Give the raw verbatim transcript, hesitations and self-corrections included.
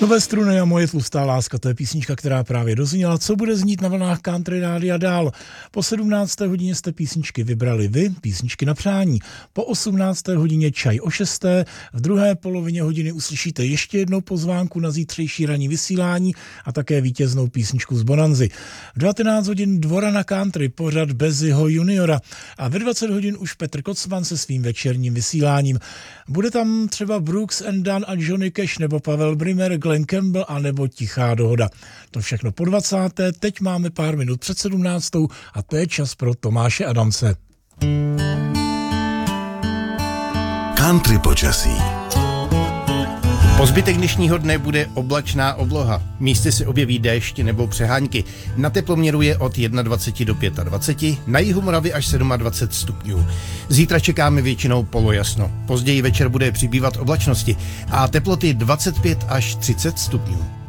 Nové struny a moje tlustá láska, to je písnička, která právě dozněla. Co bude znít na vlnách Country Rádia dál? Po sedmnácté hodině jste písničky vybrali vy, písničky na přání. Po osmnácté hodině čaj o šesté, v druhé polovině hodiny uslyšíte ještě jednou pozvánku na zítřejší ranní vysílání a také vítěznou písničku z Bonanzy. V devatenáct hodin Dvora na country, pořad Bezzyho juniora a ve dvacet hodin už Petr Kocman se svým večerním vysíláním. Bude tam třeba Brooks and Dunn a Johnny Cash nebo Pavel Brimer, Glenn Campbell a nebo Tichá dohoda. To všechno po dvacáté. Teď máme pár minut před sedmnáctou a to je čas pro Tomáše Adamce. Country počasí. Po zbytek dnešního dne bude oblačná obloha. Místy se objeví déšť nebo přehánky. Na teploměru je od dvacet jedna do dvaceti pěti, na jihu Moravy až dvacet sedm stupňů. Zítra čekáme většinou polojasno. Později večer bude přibývat oblačnosti a teploty dvacet pět až třicet stupňů.